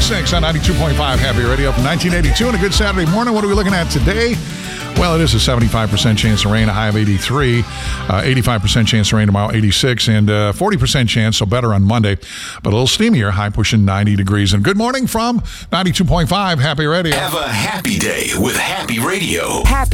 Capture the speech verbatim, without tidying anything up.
six on ninety-two point five Happy Radio from nineteen eighty-two. And a good Saturday morning. What are we looking at today? Well, it is a seventy-five percent chance of rain, a high of eighty-three, uh, eighty-five percent chance of rain tomorrow, eighty-six, and uh, forty percent chance, so better on Monday, but a little steamier, high pushing ninety degrees. And good morning from ninety-two point five Happy Radio. Have a happy day with Happy Radio. Happy.